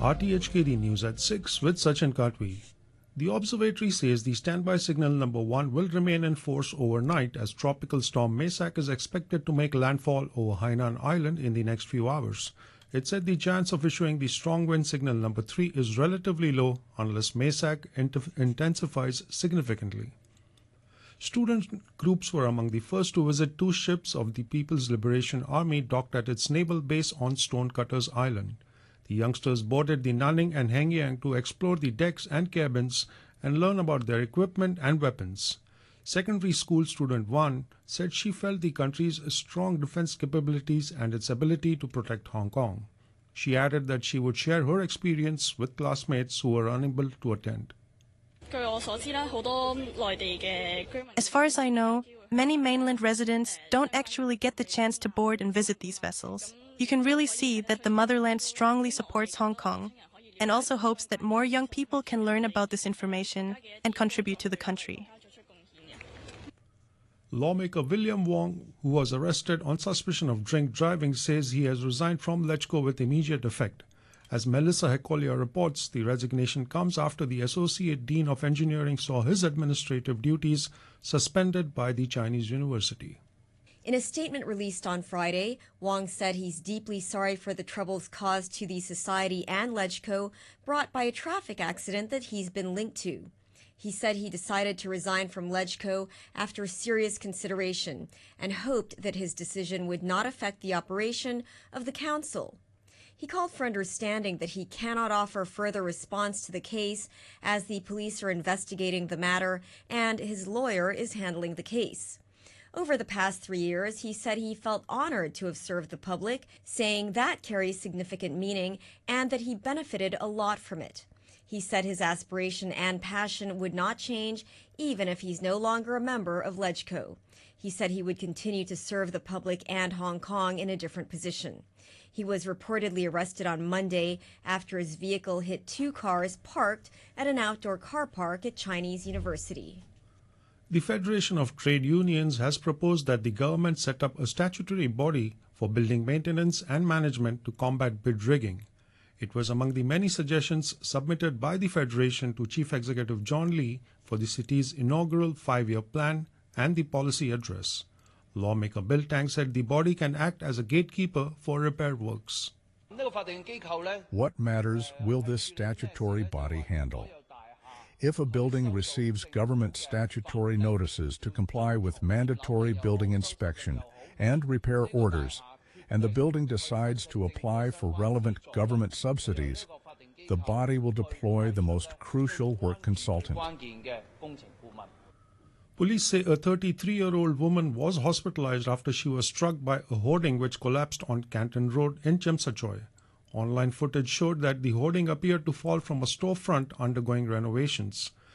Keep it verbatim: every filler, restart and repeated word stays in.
R T H K D News at six with Sachin Katwi. The observatory says the standby signal number one will remain in force overnight as tropical storm Maysak is expected to make landfall over Hainan Island in the next few hours. It said the chance of issuing the strong wind signal number three is relatively low unless Maysak int- intensifies significantly. Student groups were among the first to visit two ships of the People's Liberation Army docked at its naval base on Stonecutters Island. The youngsters boarded the Nanning and Hengyang to explore the decks and cabins and learn about their equipment and weapons. Secondary school student one said she felt the country's strong defense capabilities and its ability to protect Hong Kong. She added that she would share her experience with classmates who were unable to attend. As far as I know, many mainland residents don't actually get the chance to board and visit these vessels. You can really see that the motherland strongly supports Hong Kong and also hopes that more young people can learn about this information and contribute to the country. Lawmaker William Wong, who was arrested on suspicion of drink driving, says he has resigned from LegCo with immediate effect. As Melissa Hekolia reports, the resignation comes after the Associate Dean of Engineering saw his administrative duties suspended by the Chinese university. In a statement released on Friday, Wong said he's deeply sorry for the troubles caused to the society and LegCo brought by a traffic accident that he's been linked to. He said he decided to resign from LegCo after serious consideration and hoped that his decision would not affect the operation of the council. He called for understanding that he cannot offer further response to the case as the police are investigating the matter and his lawyer is handling the case. Over the past three years, he said he felt honored to have served the public, saying that carries significant meaning and that he benefited a lot from it. He said his aspiration and passion would not change even if he's no longer a member of LegCo. He said he would continue to serve the public and Hong Kong in a different position. He was reportedly arrested on Monday after his vehicle hit two cars parked at an outdoor car park at Chinese University. The Federation of Trade Unions has proposed that the government set up a statutory body for building maintenance and management to combat bid rigging. It was among the many suggestions submitted by the Federation to Chief Executive John Lee for the city's inaugural five-year plan and the policy address. Lawmaker Bill Tang said the body can act as a gatekeeper for repair works. What matters will this statutory body handle? If a building receives government statutory notices to comply with mandatory building inspection and repair orders, and the building decides to apply for relevant government subsidies, the body will deploy the most crucial work consultant. Police say a thirty-three-year-old woman was hospitalized after she was struck by a hoarding which collapsed on Canton Road in Chimsachoy. Online footage showed that the hoarding appeared to fall from a storefront undergoing renovations.